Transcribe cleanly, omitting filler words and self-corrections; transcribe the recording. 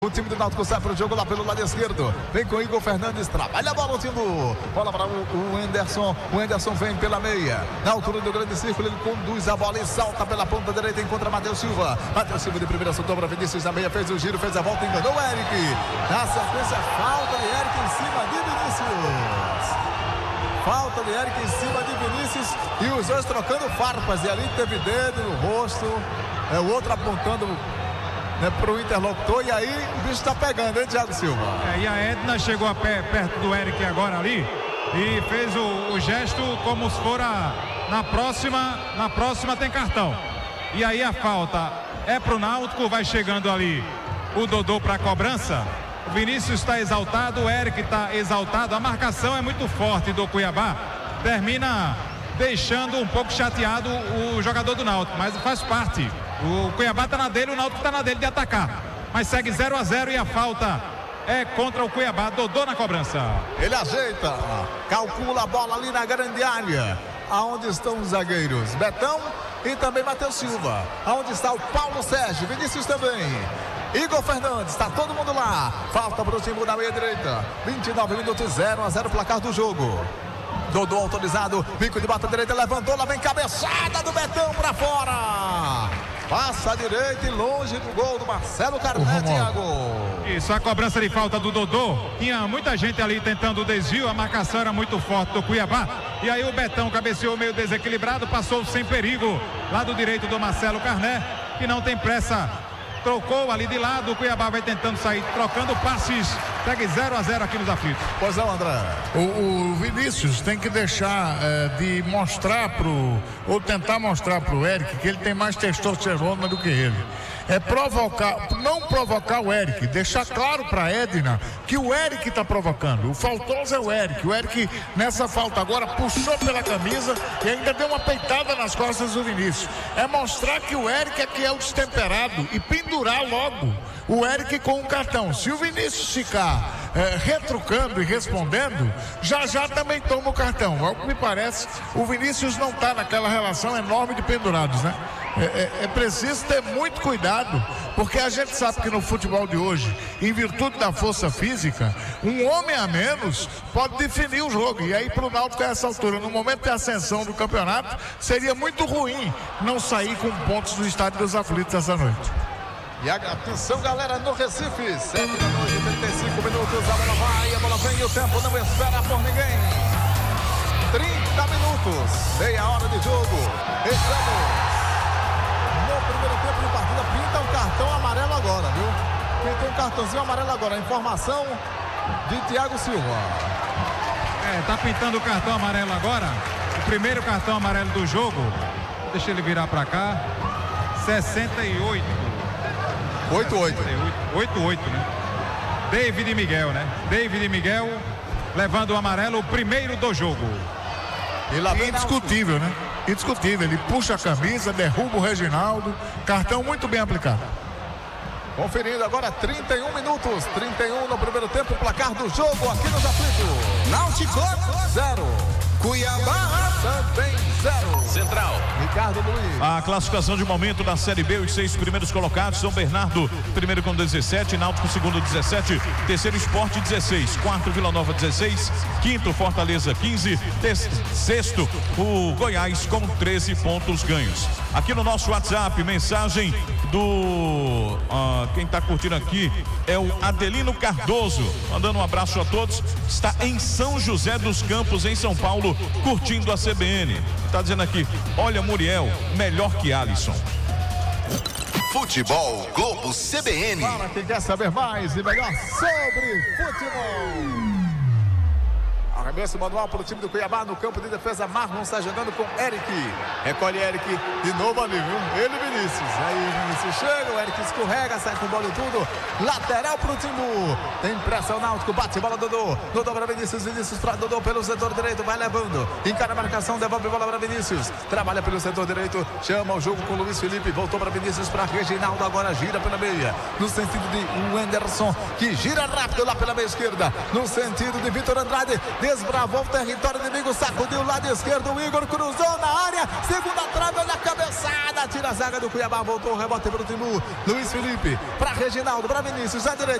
O time do Náutico sai para o jogo lá pelo lado esquerdo. Vem com o Igor Fernandes, trabalha a bola o Timbu. Bola para o Anderson. O Anderson vem pela meia. Na altura do grande círculo, ele conduz a bola e salta pela ponta direita. Encontra Matheus Silva. Matheus Silva de primeira soltou para Vinícius na meia. Fez o giro, fez a volta, enganou o Eric. Na sequência, falta de Eric em cima de Vinícius. Falta de Eric em cima de Vinícius. E os dois trocando farpas. E ali teve dedo no rosto. O outro apontando para o interlocutor, e aí o bicho está pegando, hein, Thiago Silva? E a Edna chegou a pé perto do Eric agora ali e fez o gesto como se fora na próxima tem cartão. E aí a falta é pro Náutico, vai chegando ali o Dodô para a cobrança. O Vinícius está exaltado, o Eric está exaltado, a marcação é muito forte do Cuiabá, termina deixando um pouco chateado o jogador do Náutico, mas faz parte. O Cuiabá está na dele, o Náutico está na dele de atacar. Mas segue 0-0 e a falta é contra o Cuiabá. Dodô na cobrança. Ele ajeita, calcula a bola ali na grande área. Aonde estão os zagueiros? Betão e também Matheus Silva. Aonde está o Paulo Sérgio? Vinícius também. Igor Fernandes, está todo mundo lá. Falta para o time da meia direita. 29 minutos, 0-0 placar do jogo. Dodô autorizado, bico de bota direita, levantou, lá vem cabeçada do Betão para fora. Passa a direita e longe do gol do Marcelo Carné, Thiago. Isso, a cobrança de falta do Dodô. Tinha muita gente ali tentando o desvio, a marcação era muito forte do Cuiabá. E aí o Betão cabeceou meio desequilibrado, passou sem perigo. Lado direito do Marcelo Carné, que não tem pressa. Trocou ali de lado, o Cuiabá vai tentando sair, trocando passes. Segue 0-0 aqui nos aflitos. Pois é, André. O Vinícius tem que deixar de mostrar ou tentar mostrar pro Eric que ele tem mais testosterona do que ele. Não provocar o Eric, deixar claro pra Edna que o Eric tá provocando. O faltoso é o Eric. O Eric, nessa falta agora, puxou pela camisa e ainda deu uma peitada nas costas do Vinícius. É mostrar que o Eric é que é o destemperado e pendurar logo o Eric com um cartão. Se o Vinícius ficar retrucando e respondendo, já também toma o cartão. Ao que me parece, o Vinícius não está naquela relação enorme de pendurados, né? É preciso ter muito cuidado, porque a gente sabe que no futebol de hoje, em virtude da força física, um homem a menos pode definir o jogo. E aí para o Náutico a essa altura, no momento de ascensão do campeonato, seria muito ruim não sair com pontos do Estádio dos Aflitos essa noite. E atenção, galera, no Recife, 7 da noite, 35 minutos, a bola vai, a bola vem e o tempo não espera por ninguém. 30 minutos, meia hora de jogo. Estamos no primeiro tempo de partida. Pinta um cartão amarelo agora, viu? Pinta um cartãozinho amarelo agora. Informação de Thiago Silva. Tá pintando o cartão amarelo agora. O primeiro cartão amarelo do jogo. Deixa ele virar pra cá. 68. 8-8, né? David Miguel, né? David Miguel levando o amarelo, o primeiro do jogo. Indiscutível, né? Indiscutível. Ele puxa a camisa, derruba o Reginaldo. Cartão muito bem aplicado. Conferindo agora 31 minutos. 31 no primeiro tempo, placar do jogo aqui nos Aflitos. Náutico 0. Cuiabá também 0. Central. Ricardo Luiz. A classificação de momento da Série B, os 6 primeiros colocados: São Bernardo, primeiro com 17, Náutico segundo 17, terceiro Sport 16, quarto Vila Nova 16, quinto Fortaleza 15, sexto o Goiás com 13 pontos ganhos. Aqui no nosso WhatsApp, mensagem do quem está curtindo aqui é o Adelino Cardoso, mandando um abraço a todos. Está em São José dos Campos, em São Paulo, curtindo a CBN. Está dizendo aqui: olha, Muriel, melhor que Alisson. Futebol Globo CBN. Para quem quer saber mais e melhor sobre futebol. Arremesso manual para o time do Cuiabá no campo de defesa. Marlon está jogando com Eric. Recolhe Eric de novo ali, viu? Ele e Vinícius. Aí Vinícius chega, o Eric escorrega, sai com bola e tudo. Lateral para o Timbu. Tem pressa o Náutico, bate bola Dodô. Dodô para Vinícius, Vinícius para Dodô pelo setor direito, vai levando. Encara a marcação, devolve bola para Vinícius. Trabalha pelo setor direito, chama o jogo com o Luiz Felipe. Voltou para Vinícius, para Reginaldo, agora gira pela meia. No sentido de Anderson, que gira rápido lá pela meia esquerda. No sentido de Vitor Andrade. desbravou o território inimigo, sacudiu o lado esquerdo, o Igor cruzou na área, segunda trave, olha a cabeçada, tira a zaga do Cuiabá, voltou o rebote para o Timbu, Luiz Felipe, para Reginaldo, para Vinícius, à direita.